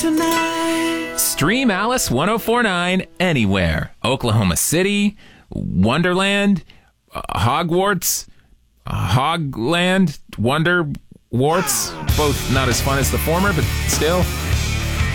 tonight. Stream Alice 1049 anywhere. Oklahoma City, Wonderland, Hogwarts, Hogland, Wonder Warts. Both not as fun as the former, but still.